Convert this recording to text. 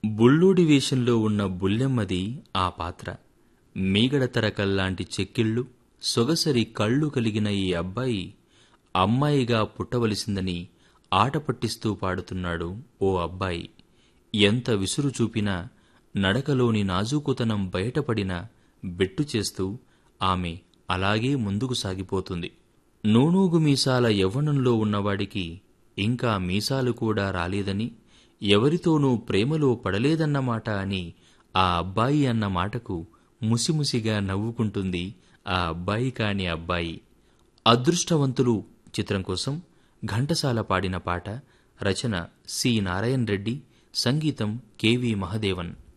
బుల్లోడి వేషంలో ఉన్న బుల్లెమ్మది ఆ పాత్ర. మీగడ తరకల్లాంటి చెక్కిళ్ళు, సొగసరి కళ్ళు కలిగిన ఈ అబ్బాయి అమ్మాయిగా పుట్టవలసిందని ఆట పట్టిస్తూ పాడుతున్నాడు ఓ అబ్బాయి. ఎంత విసురు చూపినా, నడకలోని నాజూకుతనం బయటపడినా బెట్టు చేస్తూ ఆమె అలాగే ముందుకు సాగిపోతుంది. నూనూగు మీసాల యవ్వనంలో ఉన్నవాడికి ఇంకా మీసాలు కూడా రాలేదని, ఎవరితోనూ ప్రేమలో పడలేదన్నమాట అని ఆ అబ్బాయి అన్న మాటకు ముసిముసిగా నవ్వుకుంటుంది ఆ అబ్బాయి కాని అబ్బాయి. అదృష్టవంతులు చిత్రం కోసం ఘంటసాల పాడిన పాట. రచన సి. నారాయణ రెడ్డి, సంగీతం కె.వి. మహదేవన్.